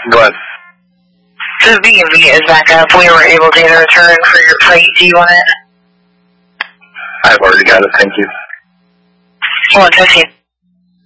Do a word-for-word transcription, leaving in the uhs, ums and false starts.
Go ahead. So the B and B is back up. We were able to get a return for your plate. Do you want it? I've already got it, thank you. one fifteen.